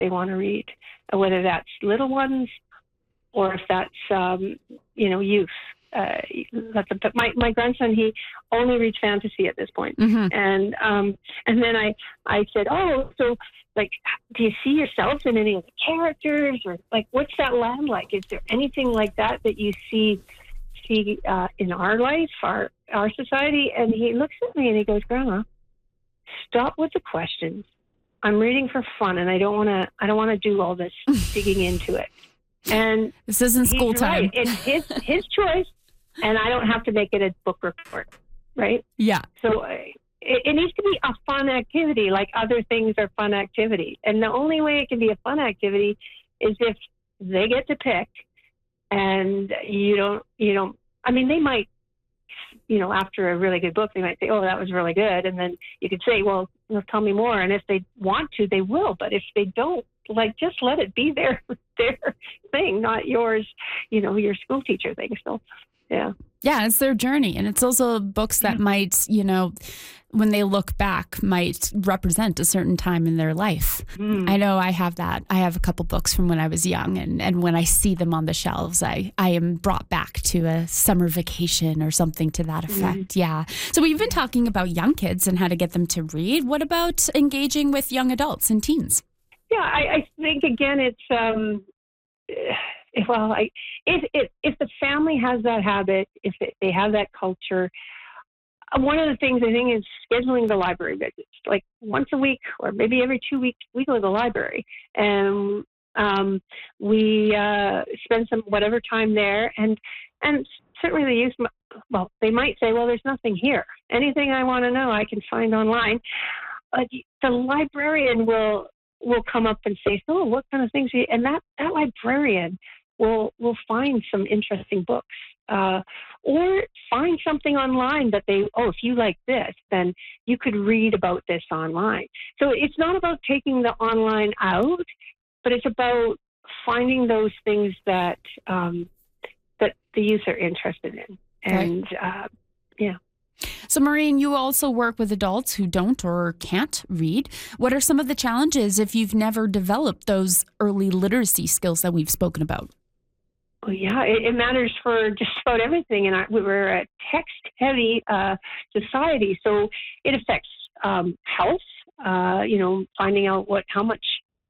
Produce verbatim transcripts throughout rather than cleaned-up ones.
they want to read, whether that's little ones or if that's, um, you know, youth. Uh, that's a, but my, my grandson, he only reads fantasy at this point. Mm-hmm. And, um, and then I, I said, oh, so like, do you see yourself in any of the characters, or like, what's that land like? Is there anything like that that you see, see, uh, in our life, our, our society? And he looks at me and he goes, Grandma, stop with the questions. I'm reading for fun, and I don't want to, I don't want to do all this digging into it. And this isn't school he's time. Right. It's his, his choice. And I don't have to make it a book report, right? Yeah. So uh, it, it needs to be a fun activity, like other things are fun activities. And the only way it can be a fun activity is if they get to pick, and you don't, you don't. I mean, they might, you know, after a really good book, they might say, "Oh, that was really good," and then you could say, "Well, well tell me more." And if they want to, they will. But if they don't, like, just let it be their their thing, not yours. You know, your school teacher thing. So. Yeah. Yeah, it's their journey. And it's also books that yeah. might, you know, when they look back, might represent a certain time in their life. Mm. I know I have that. I have a couple books from when I was young. And, and when I see them on the shelves, I, I am brought back to a summer vacation or something to that effect. Mm. Yeah. So we've been talking about young kids and how to get them to read. What about engaging with young adults and teens? Yeah, I, I think, again, it's... Um, Well, I, if, if if the family has that habit, if it, they have that culture, one of the things I think is scheduling the library visits. Like once a week or maybe every two weeks, we go to the library and um, we uh, spend some whatever time there. And and certainly the youth, well, they might say, well, there's nothing here. Anything I want to know, I can find online. But the librarian will will come up and say, oh, what kind of things? Are you? And that, that librarian will will find some interesting books, uh, or find something online that they, oh, if you like this, then you could read about this online. So it's not about taking the online out, but it's about finding those things that um, that the youth are interested in. And right. uh, yeah. So, Maureen, you also work with adults who don't or can't read. What are some of the challenges if you've never developed those early literacy skills that we've spoken about? Well, yeah, it, it matters for just about everything. And we're a text-heavy uh, society, so it affects um, health. Uh, you know, finding out what, how much,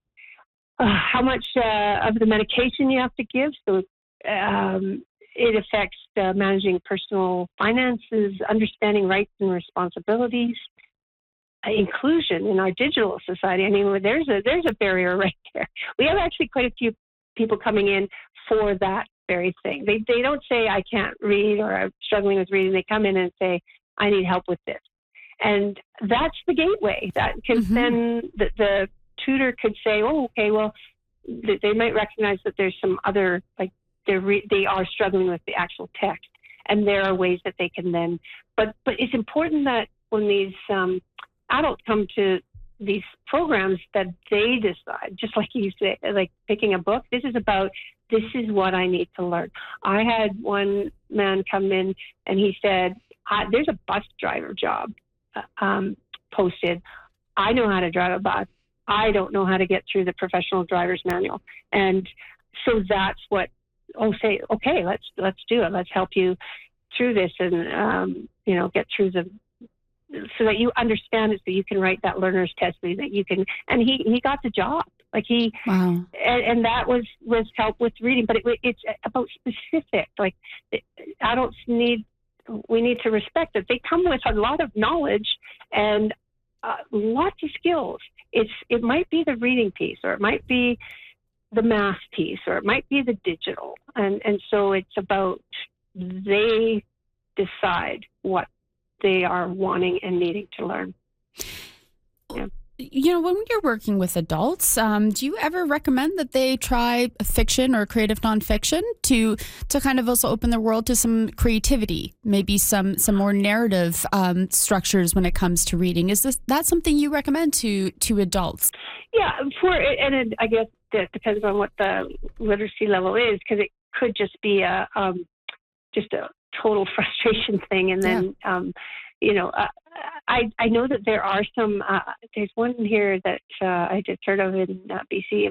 uh, how much uh, of the medication you have to give. So. Um, It affects uh, managing personal finances, understanding rights and responsibilities, uh, inclusion in our digital society. I mean, there's a there's a barrier right there. We have actually quite a few people coming in for that very thing. They they don't say I can't read or I'm struggling with reading. They come in and say I need help with this, and that's the gateway. That because mm-hmm. then the, the tutor could say, oh, okay, well, th- they might recognize that there's some other like. They're re- they are struggling with the actual text, and there are ways that they can then. But but it's important that when these um, adults come to these programs, that they decide, just like you say, like picking a book. This is about this is what I need to learn. I had one man come in, and he said, I, "There's a bus driver job um, posted. I know how to drive a bus. I don't know how to get through the professional driver's manual." And so that's what. Oh, say, okay, let's let's do it. Let's help you through this, and um, you know, get through the, so that you understand it, so you can write that learner's test, so that you can. And he, he got the job, like he, wow. and, and that was was help with reading. But it, it's about specific. Like adults need, we need to respect that they come with a lot of knowledge and uh, lots of skills. It's it might be the reading piece, or it might be the math piece, or it might be the digital. And and so it's about they decide what they are wanting and needing to learn. Yeah. You know, when you're working with adults, um, do you ever recommend that they try fiction or creative nonfiction to to kind of also open their world to some creativity, maybe some some more narrative um, structures when it comes to reading? Is this that something you recommend to to adults? Yeah, for and it, I guess it depends on what the literacy level is, because it could just be a um, just a total frustration thing, and then yeah. um, you know, uh, I I know that there are some. Uh, there's one here that uh, I just heard of in uh, B C